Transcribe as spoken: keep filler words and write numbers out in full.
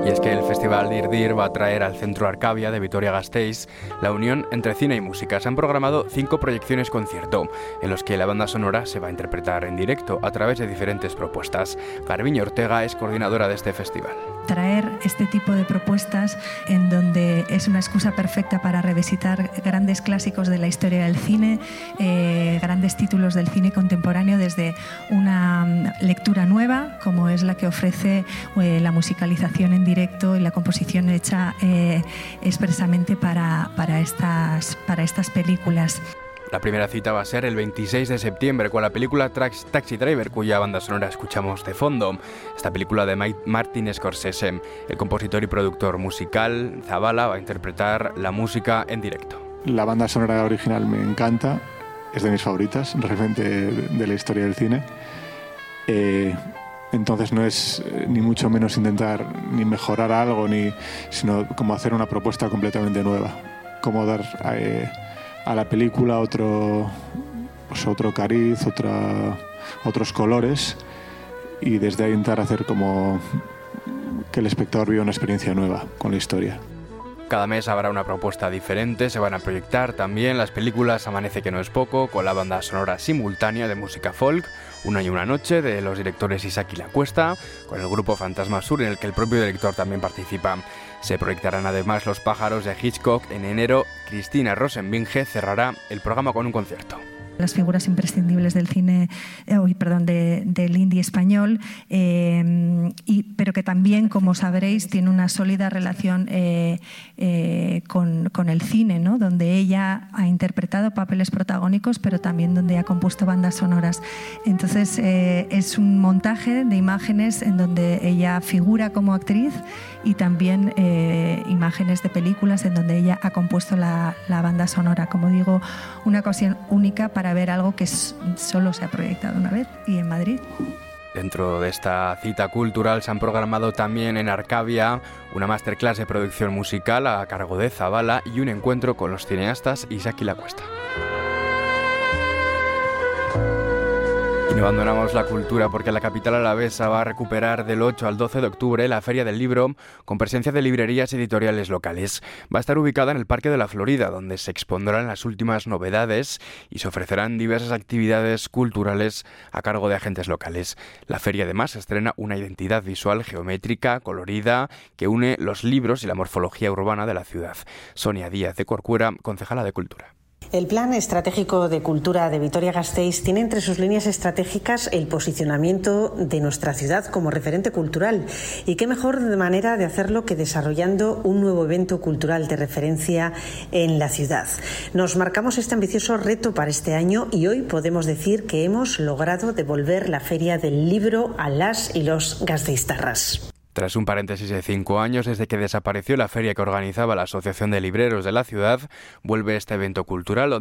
Y es que el Festival Dir Dir va a traer al Centro Arcavia de Vitoria-Gasteiz la unión entre cine y música. Se han programado cinco proyecciones concierto, en los que la banda sonora se va a interpretar en directo a través de diferentes propuestas. Garbiñe Ortega es coordinadora de este festival. Traer este tipo de propuestas en donde es una excusa perfecta para revisitar grandes clásicos de la historia del cine, eh, grandes títulos del cine contemporáneo desde una lectura nueva, como es la que ofrece eh, la musicalización en directo y la composición hecha eh, expresamente para, para, estas, para estas películas. La primera cita va a ser el veintiséis de septiembre con la película Taxi Driver, cuya banda sonora escuchamos de fondo. Esta película de Martin Scorsese. El compositor y productor musical Zabala va a interpretar la música en directo. La banda sonora original me encanta, es de mis favoritas, realmente de la historia del cine. Eh, entonces no es eh, ni mucho menos intentar ni mejorar algo, ni, sino como hacer una propuesta completamente nueva. Como dar... Eh, a la película otro, pues otro cariz, otra, otros colores, y desde ahí intentar hacer como que el espectador viva una experiencia nueva con la historia. Cada mes habrá una propuesta diferente, se van a proyectar también las películas Amanece que no es poco, con la banda sonora simultánea de música folk, Un año y una noche, de los directores Isaac y La Cuesta, con el grupo Fantasma Sur, en el que el propio director también participa. Se proyectarán además Los pájaros de Hitchcock en enero. Cristina Rosenbinge cerrará el programa con un concierto. Las figuras imprescindibles del cine, eh, perdón, de, del indie español, eh, y, pero que también, como sabréis, tiene una sólida relación eh, eh, con, con el cine, ¿no? Donde ella ha interpretado papeles protagónicos, pero también donde ha compuesto bandas sonoras. Entonces, eh, es un montaje de imágenes en donde ella figura como actriz y también eh, imágenes de películas en donde ella ha compuesto la, la banda sonora. Como digo, una ocasión única para para ver algo que solo se ha proyectado una vez y en Madrid. Dentro de esta cita cultural se han programado también en Arcavia una masterclass de producción musical a cargo de Zabala y un encuentro con los cineastas Isaac y La Cuesta. Y no abandonamos la cultura porque la capital alavesa va a recuperar del ocho al doce de octubre la Feria del Libro con presencia de librerías editoriales locales. Va a estar ubicada en el Parque de la Florida, donde se expondrán las últimas novedades y se ofrecerán diversas actividades culturales a cargo de agentes locales. La feria además estrena una identidad visual geométrica, colorida, que une los libros y la morfología urbana de la ciudad. Sonia Díaz de Corcuera, concejala de Cultura. El Plan Estratégico de Cultura de Vitoria-Gasteiz tiene entre sus líneas estratégicas el posicionamiento de nuestra ciudad como referente cultural. Y qué mejor manera de hacerlo que desarrollando un nuevo evento cultural de referencia en la ciudad. Nos marcamos este ambicioso reto para este año y hoy podemos decir que hemos logrado devolver la Feria del Libro a las y los gasteiztarras. Tras un paréntesis de cinco años desde que desapareció la feria que organizaba la Asociación de Libreros de la ciudad, vuelve este evento cultural donde